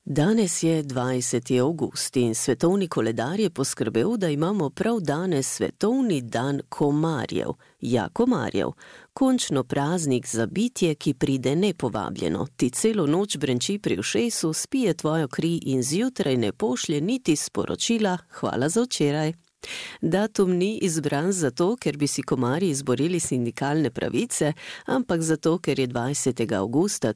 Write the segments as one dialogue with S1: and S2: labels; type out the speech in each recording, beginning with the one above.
S1: Danes je 20. avgust in svetovni koledar je poskrbel, da imamo prav danes svetovni dan komarjev. Ja, komarjev. Končno praznik za bitje, ki pride nepovabljeno. Ti celo noč brenči pri ušesu, spije tvojo kri in zjutraj ne pošlje niti sporočila hvala za včeraj. Datum ni izbran zato, ker bi si komarji izborili sindikalne pravice, ampak zato, ker je 20. avgusta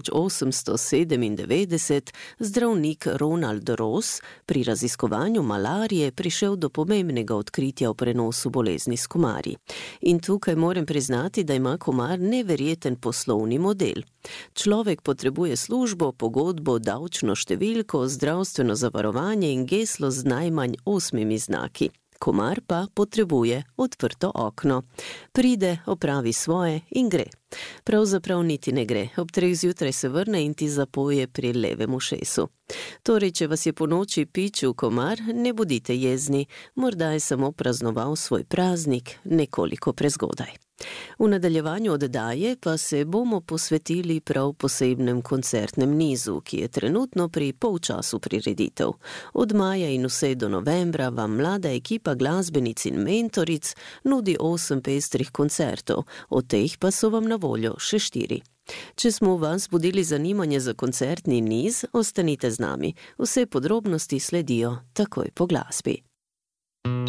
S1: 1897 zdravnik Ronald Ross pri raziskovanju malarije prišel do pomembnega odkritja o prenosu bolezni s komarji. In tukaj moram priznati, da ima komar neverjeten poslovni model. Človek potrebuje službo, pogodbo, davčno številko, zdravstveno zavarovanje in geslo z najmanj 8 znaki. Komar pa potrebuje odprto okno. Pride, opravi svoje in gre. Pravzaprav niti ne gre. Ob 3 zjutraj se vrne in ti zapoje pri levem ušesu. Torej, če vas je po noči pičil komar, ne bodite jezni. Morda je samo praznoval svoj praznik nekoliko prezgodaj. V nadaljevanju oddaje pa se bomo posvetili prav posebnem koncertnem nizu, ki je trenutno pri polčasu prireditev. Od maja in vse do novembra vam mlada ekipa glasbenic in mentoric nudi 8 pestrih koncertov, od teh pa so vam na voljo še 4. Če smo v vas budili zanimanje za koncertni niz, ostanite z nami. Vse podrobnosti sledijo takoj po glasbi.